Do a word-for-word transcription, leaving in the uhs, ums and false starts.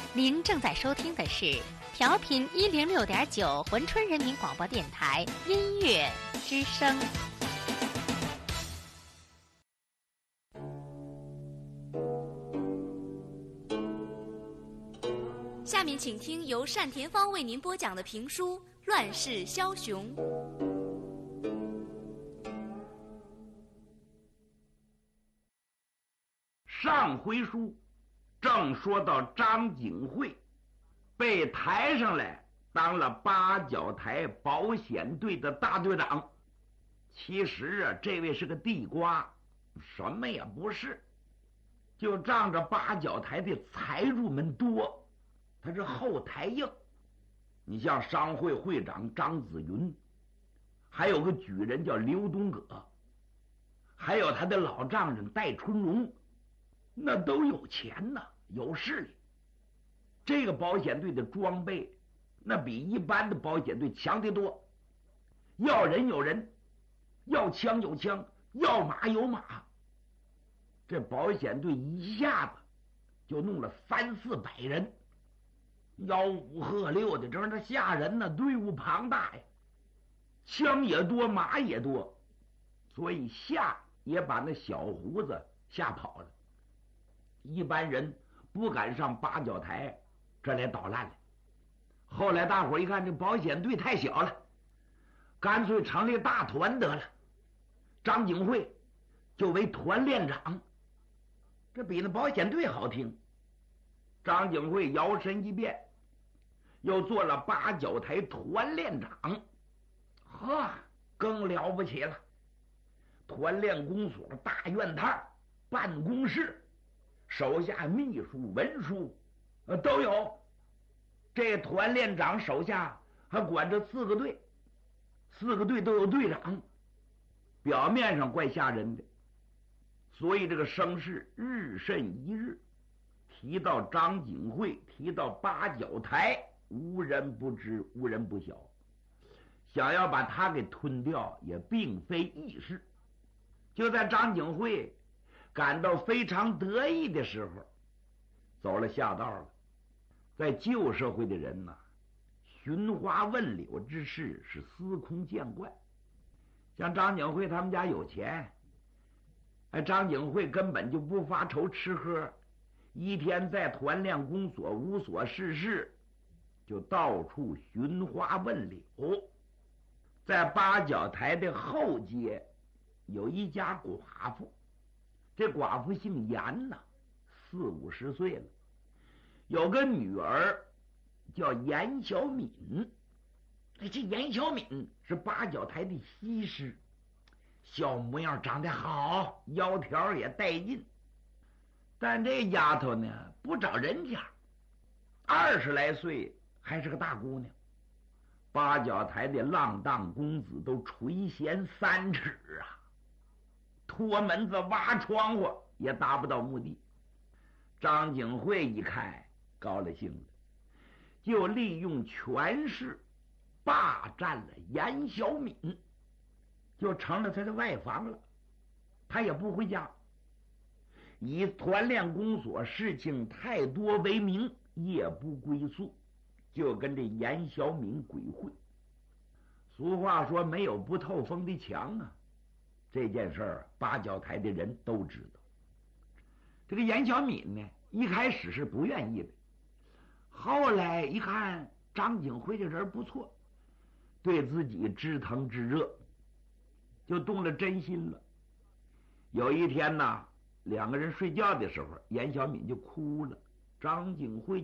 您正在收听的是调频一零六点九珲春人民广播电台音乐之声。下面请听由单田芳为您播讲的评书《乱世枭雄》。 上回书正说到张景惠被抬上来当了八角台保险队的大队长。其实啊，这位是个地瓜，什么也不是，就仗着八角台的财主们多，他是后台硬。你像商会会长张子云，还有个举人叫刘东葛，还有他的老丈人戴春荣，那都有钱呐，有势力。这个保险队的装备那比一般的保险队强得多，要人有人，要枪有枪，要马有马。这保险队一下子就弄了三四百人，吆五喝六的，这是吓人呢，队伍庞大呀，枪也多，马也多，所以吓也把那小胡子吓跑了。一般人不敢上八角台这来捣乱了。后来大伙一看这保险队太小了，干脆成立大团得了，张景惠就为团练长，这比那保险队好听。张景惠摇身一变，又做了八角台团练长，呵，更了不起了。团练公所大院台办公室，手下秘书文书呃都有。这团练长手下还管着四个队，四个队都有队长，表面上怪吓人的，所以这个声势日甚一日。提到张景惠，提到八角台，无人不知，无人不晓。想要把他给吞掉也并非易事。就在张景惠感到非常得意的时候，走了下道了。在旧社会的人呢，寻花问柳之事是司空见惯。像张景惠他们家有钱，哎，张景惠根本就不发愁吃喝，一天在团练公所无所事事，就到处寻花问柳。在八角台的后街有一家寡妇，这寡妇姓严呐，四五十岁了，有个女儿叫严小敏。这严小敏是八角台的西施，小模样长得好，腰条也带劲。但这丫头呢，不找人家，二十来岁还是个大姑娘。八角台的浪荡公子都垂涎三尺啊，脱门子挖窗户也达不到目的。张景惠一看高了兴了，就利用权势霸占了严小敏，就成了他的外房了。他也不回家，以团练公所事情太多为名，夜不归宿，就跟这严小敏鬼混。俗话说没有不透风的墙啊，这件事儿八角台的人都知道。这个严小敏呢，一开始是不愿意的，后来一看张景惠这人不错，对自己知疼知热，就动了真心了。有一天呢，两个人睡觉的时候，严小敏就哭了，张景惠